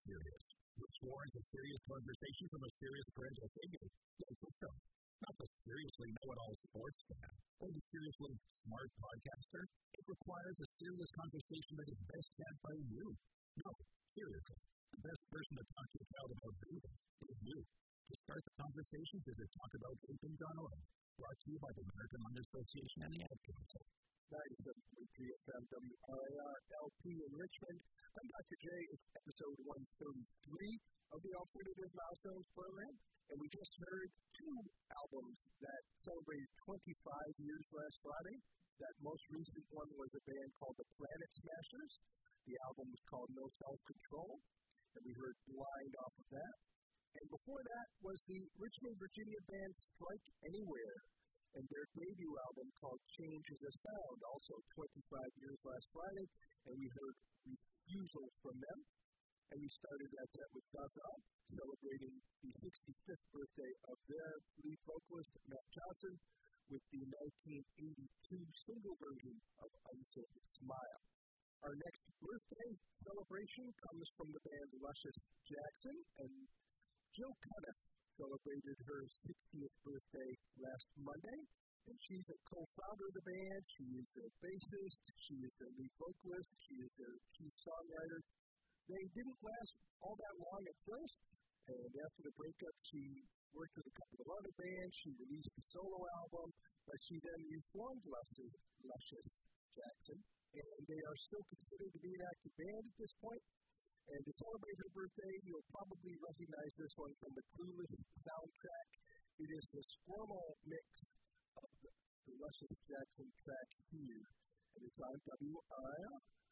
serious. Which warrants a serious conversation from a serious parental figure. Like Wisdom. Not the seriously know-it-all sports fan, or the seriously smart podcaster. It requires a serious conversation that is best had by you. No, seriously. The best person to talk to your child about vaping is you. To start the conversation, visit talkaboutVaping.org. Brought to you by the American Lung Association and the Ad Council. 97.3 FM WRAR LP in Richmond. I'm Dr. J. It's episode 133 of the Alternative Milestones program, and we just heard two albums that celebrated 25 years last Friday. That most recent one was a band called the Planet Smashers. The album was called No Self-Control, and we heard Blind off of that. And before that was the Richmond, Virginia band Strike Anywhere, and their debut album called Change is a Sound, also 25 years last Friday, and we heard Refusal from them. And we started that set with Gaga, celebrating the 65th birthday of their lead vocalist, Matt Johnson, with the 1982 single version of Uncertain Smile. Our next birthday celebration comes from the band Luscious Jackson, and Jill Cunniff celebrated her 60th birthday last Monday, and she's a co-founder of the band. She is a bassist, she is a lead vocalist, she is a chief songwriter. They didn't last all that long at first, and after the breakup, she worked with a couple of other bands. She released a solo album, but she then reformed Luscious Jackson, and they are still considered to be an active band at this point. And to celebrate her birthday, you'll probably recognize this one from the Clueless soundtrack. It is the Squirmal mix of the Luscious Jackson track here, and it's on WRAR.